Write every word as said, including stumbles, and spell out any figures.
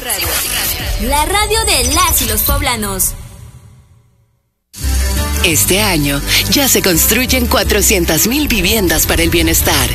La radio de las y los poblanos. Este año ya se construyen cuatrocientas mil viviendas para el bienestar.